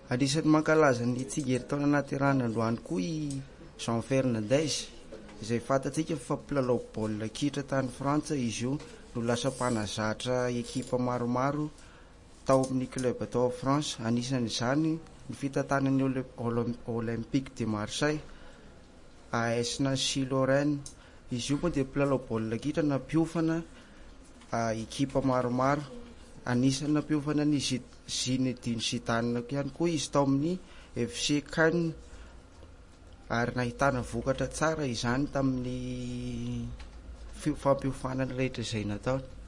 Anisan'ny mankalaza ny tsigery taona anaty rano androany koa i Jean Fernandez izay fantatsika fa mpilalao baolina kitra tany Frantsa izy io no lasa mpanazatra ekipa maromaro tao amin'ny club atao France. Anisan'izany ny fitantanany Olympique de Marseille, AS Nancy Lorraine. Izy io moa dia mpilalao baolina kitra nampiofana ekipa maromaro. Anisan'ny nampiofana ny Zinedine Zidane ihany koa izy tao amin'ny FC Cannes ary nahitana vokatra tsara izany tamin'ny fampiofanany rehetra izay natao.